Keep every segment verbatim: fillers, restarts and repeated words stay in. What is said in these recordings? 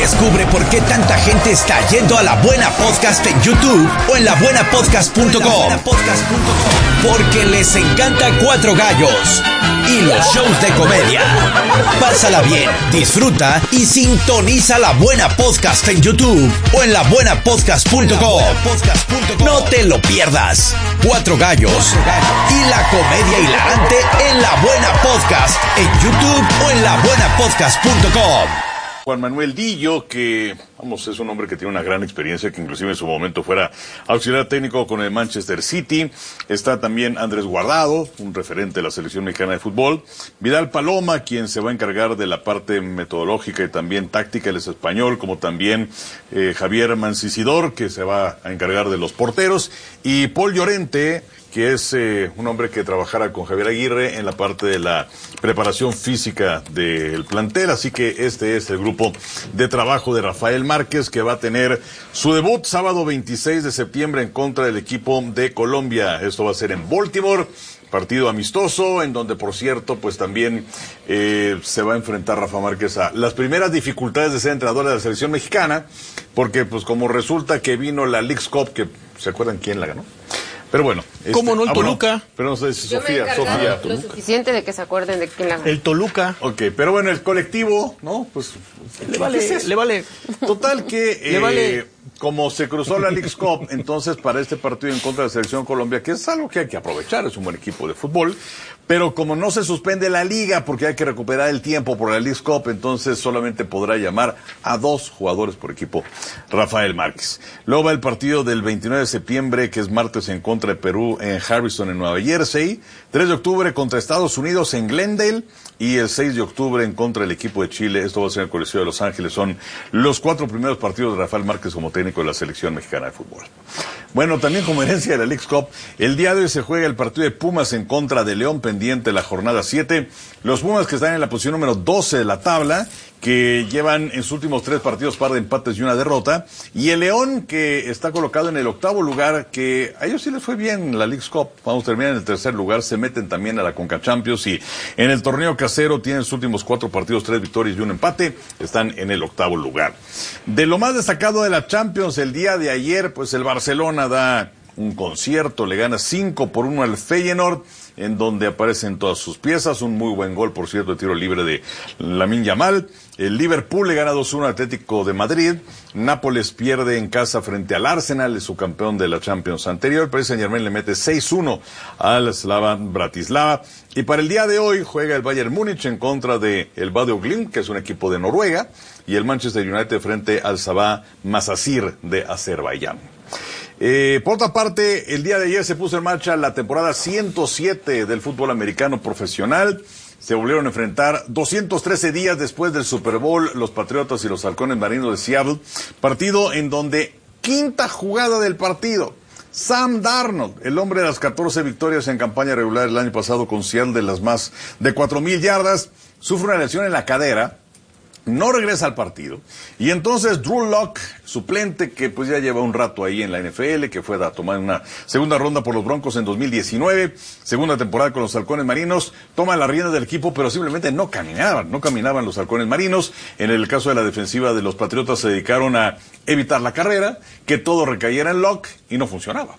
Descubre por qué tanta gente está yendo a La Buena Podcast en YouTube o en la buena podcast punto com. Porque les encanta Cuatro Gallos y los shows de comedia. Pásala bien, disfruta y sintoniza La Buena Podcast en YouTube o en la buena podcast punto com. No te lo pierdas. Cuatro Gallos y la comedia hilarante en La Buena Podcast en YouTube o en la buena podcast punto com. Juan Manuel Dillo, que vamos, es un hombre que tiene una gran experiencia, que inclusive en su momento fuera auxiliar técnico con el Manchester City. Está también Andrés Guardado, un referente de la selección mexicana de fútbol. Vidal Paloma, quien se va a encargar de la parte metodológica y también táctica, él es español, como también eh, Javier Mancisidor, que se va a encargar de los porteros. Y Paul Llorente, que es eh, un hombre que trabajará con Javier Aguirre en la parte de la preparación física del plantel. Así que este es el grupo de trabajo de Rafael Márquez, que va a tener su debut sábado veintiséis de septiembre en contra del equipo de Colombia. Esto va a ser en Baltimore, partido amistoso, en donde, por cierto, pues también eh, se va a enfrentar Rafa Márquez a las primeras dificultades de ser entrenador de la selección mexicana, porque pues como resulta que vino la Leagues Cup, que ¿se acuerdan quién la ganó? Pero bueno. Este, ¿Cómo no el Toluca? Ah, bueno, pero no sé si Yo Sofía, me Sofía. lo suficiente de que se acuerden de quién la ganó. El Toluca. Ok, pero bueno, el colectivo, ¿no? Pues Le vale, ¿qué es eso? le vale. Total que, Le eh, vale. como se cruzó la Leagues Cup, entonces para este partido en contra de la selección Colombia, que es algo que hay que aprovechar, es un buen equipo de fútbol, pero como no se suspende la liga porque hay que recuperar el tiempo por la Leagues Cup, entonces solamente podrá llamar a dos jugadores por equipo, Rafael Márquez. Luego va el partido del veintinueve de septiembre, que es martes, en contra de Perú en Harrison, en Nueva Jersey. tres de octubre contra Estados Unidos en Glendale. Y el seis de octubre en contra del equipo de Chile. Esto va a ser en el Coliseo de Los Ángeles. Son los cuatro primeros partidos de Rafael Márquez como técnico de la selección mexicana de fútbol. Bueno, también como herencia de la Leagues Cup, el día de hoy se juega el partido de Pumas en contra de León, pendiente la jornada siete. Los Pumas, que están en la posición número doce de la tabla, que llevan en sus últimos tres partidos par de empates y una derrota. Y el León, que está colocado en el octavo lugar, que a ellos sí les fue bien en la Leagues Cup. Vamos a terminar en el tercer lugar, se meten también a la Conca Champions y en el torneo casero tienen sus últimos cuatro partidos, tres victorias y un empate. Están en el octavo lugar. De lo más destacado de la Champions el día de ayer, pues el Barcelona da un concierto, le gana cinco por uno al Feyenoord, en donde aparecen todas sus piezas. Un muy buen gol, por cierto, de tiro libre de Lamine Yamal. El Liverpool le gana dos uno al Atlético de Madrid. Nápoles pierde en casa frente al Arsenal, es su campeón de la Champions anterior. Paris Saint-Germain le mete seis uno al Slovan Bratislava. Y para el día de hoy juega el Bayern Múnich en contra de el Bodø Glimt, que es un equipo de Noruega, y el Manchester United frente al Sabah Masasir de Azerbaiyán. Eh, por otra parte, el día de ayer se puso en marcha la temporada ciento siete del fútbol americano profesional. Se volvieron a enfrentar doscientos trece días después del Super Bowl los Patriotas y los Halcones Marinos de Seattle. Partido en donde, quinta jugada del partido, Sam Darnold, el hombre de las catorce victorias en campaña regular el año pasado con Seattle, de las más de cuatro mil yardas, sufre una lesión en la cadera. No regresa al partido. Y entonces Drew Lock, suplente, que pues ya lleva un rato ahí en la N F L, que fue a tomar una segunda ronda por los Broncos en dos mil diecinueve, segunda temporada con los Halcones Marinos, toma la rienda del equipo, pero simplemente no caminaban, no caminaban los Halcones Marinos. En el caso de la defensiva de los Patriotas se dedicaron a evitar la carrera, que todo recayera en Lock, y no funcionaba.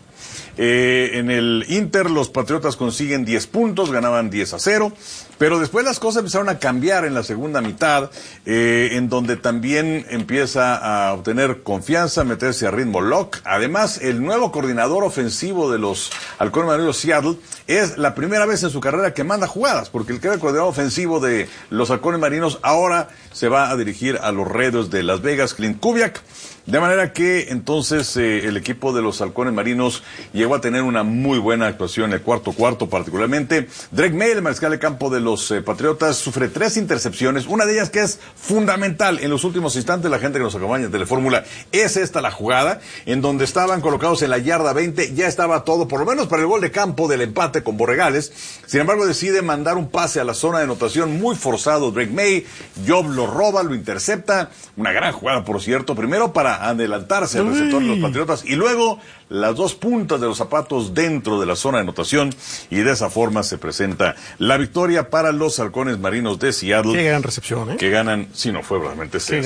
Eh, en el Inter los Patriotas consiguen diez puntos, ganaban diez a cero, pero después las cosas empezaron a cambiar en la segunda mitad, eh, en donde también empieza a obtener confianza, meterse a ritmo Lock. Además, el nuevo coordinador ofensivo de los Halcones Marinos Seattle es la primera vez en su carrera que manda jugadas, porque el que era el coordinador ofensivo de los Halcones Marinos ahora se va a dirigir a los Raiders de Las Vegas, Clint Kubiak. De manera que entonces eh, el equipo de los Halcones Marinos llegó a tener una muy buena actuación en el cuarto cuarto particularmente. Drake May, el mariscal de campo de los eh, Patriotas, sufre tres intercepciones, una de ellas que es fundamental en los últimos instantes. La gente que nos acompaña en Telefórmula, es esta la jugada, en donde estaban colocados en la yarda veinte, ya estaba todo, por lo menos para el gol de campo del empate con Borregales. Sin embargo, decide mandar un pase a la zona de anotación muy forzado Drake May. Job lo roba, lo intercepta, una gran jugada, por cierto, primero para adelantarse al receptor de los Patriotas y luego las dos puntas de los zapatos dentro de la zona de anotación, y de esa forma se presenta la victoria para los Halcones Marinos de Seattle. Qué gran recepción, ¿eh? Que ganan, si no fue realmente